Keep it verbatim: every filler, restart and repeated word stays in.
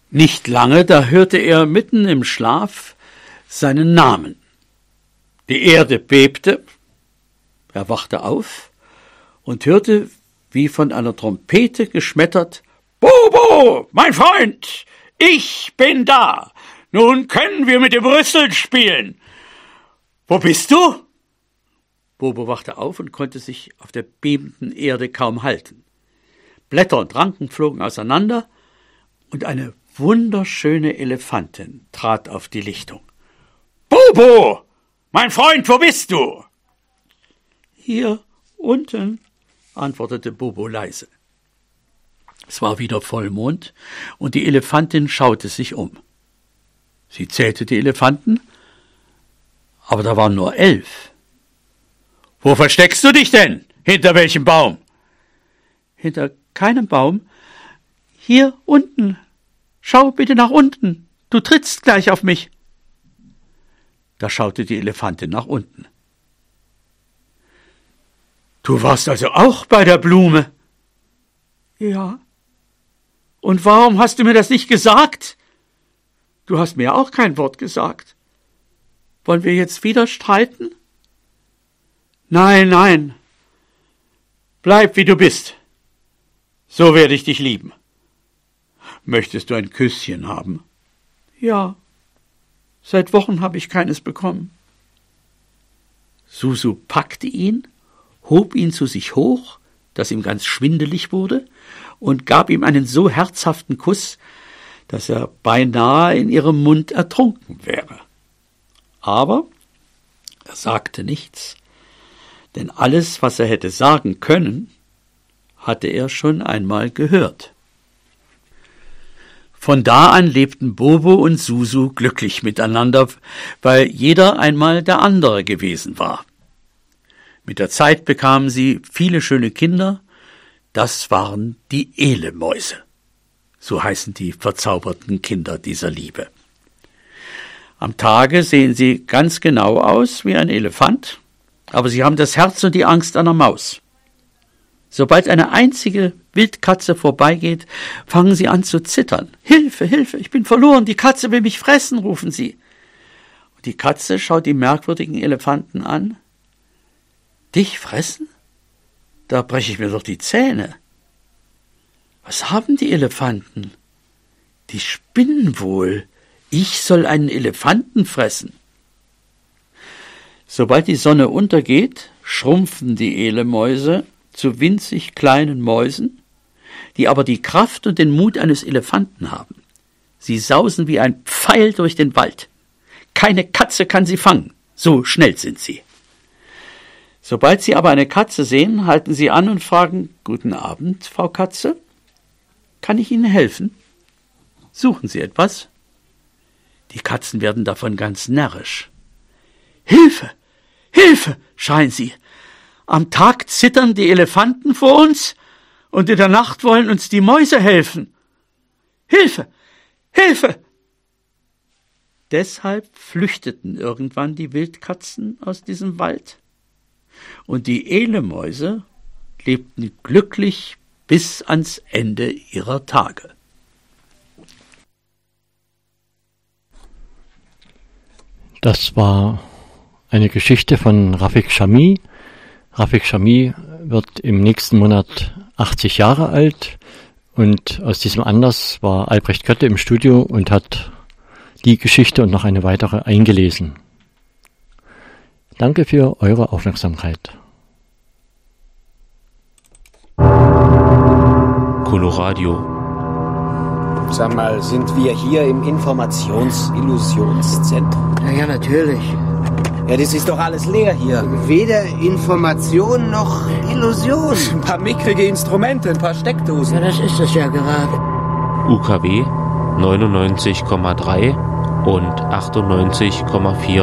Nicht lange, da hörte er mitten im Schlaf seinen Namen. Die Erde bebte, er wachte auf und hörte, wie von einer Trompete geschmettert: »Bobo, mein Freund, ich bin da. Nun können wir mit dem Rüsseln spielen. Wo bist du?« Bobo wachte auf und konnte sich auf der bebenden Erde kaum halten. Blätter und Ranken flogen auseinander und eine wunderschöne Elefantin trat auf die Lichtung. »Bobo, mein Freund, wo bist du?« »Hier unten«, antwortete Bobo leise. Es war wieder Vollmond, und die Elefantin schaute sich um. Sie zählte die Elefanten, aber da waren nur elf. »Wo versteckst du dich denn? Hinter welchem Baum?« »Hinter keinem Baum. Hier unten. Schau bitte nach unten. Du trittst gleich auf mich.« Da schaute die Elefantin nach unten. »Du warst also auch bei der Blume?« »Ja. Und warum hast du mir das nicht gesagt? Du hast mir auch kein Wort gesagt. Wollen wir jetzt wieder streiten?« »Nein, nein. Bleib, wie du bist. So werde ich dich lieben. Möchtest du ein Küsschen haben?« »Ja. Seit Wochen habe ich keines bekommen.« Susu packte ihn, hob ihn zu sich hoch, dass ihm ganz schwindelig wurde, und gab ihm einen so herzhaften Kuss, dass er beinahe in ihrem Mund ertrunken wäre. Aber er sagte nichts, denn alles, was er hätte sagen können, hatte er schon einmal gehört. Von da an lebten Bobo und Susu glücklich miteinander, weil jeder einmal der andere gewesen war. Mit der Zeit bekamen sie viele schöne Kinder. Das waren die Elemäuse. So heißen die verzauberten Kinder dieser Liebe. Am Tage sehen sie ganz genau aus wie ein Elefant, aber sie haben das Herz und die Angst einer Maus. Sobald eine einzige Wildkatze vorbeigeht, fangen sie an zu zittern. »Hilfe, Hilfe, ich bin verloren, die Katze will mich fressen«, rufen sie. Und die Katze schaut die merkwürdigen Elefanten an. »Dich fressen? Da breche ich mir doch die Zähne. Was haben die Elefanten? Die spinnen wohl. Ich soll einen Elefanten fressen.« Sobald die Sonne untergeht, schrumpfen die Elemäuse zu winzig kleinen Mäusen, die aber die Kraft und den Mut eines Elefanten haben. Sie sausen wie ein Pfeil durch den Wald. Keine Katze kann sie fangen, so schnell sind sie. Sobald sie aber eine Katze sehen, halten sie an und fragen: »Guten Abend, Frau Katze. Kann ich Ihnen helfen? Suchen Sie etwas?« Die Katzen werden davon ganz närrisch. »Hilfe! Hilfe!« schreien sie. »Am Tag zittern die Elefanten vor uns und in der Nacht wollen uns die Mäuse helfen. Hilfe! Hilfe!« Deshalb flüchteten irgendwann die Wildkatzen aus diesem Wald. Und die Elemäuse lebten glücklich bis ans Ende ihrer Tage. Das war eine Geschichte von Rafik Chami. Rafik Chami wird im nächsten Monat achtzig Jahre alt, und aus diesem Anlass war Albrecht Kötte im Studio und hat die Geschichte und noch eine weitere eingelesen. Danke für eure Aufmerksamkeit. Coloradio. Sag mal, sind wir hier im Informations-Illusionszentrum? Na ja, natürlich. Ja, das ist doch alles leer hier. Weder Information noch Illusion. Ein paar mickrige Instrumente, ein paar Steckdosen. Ja, das ist es ja gerade. U K W neunundneunzig Komma drei und achtundneunzig Komma vier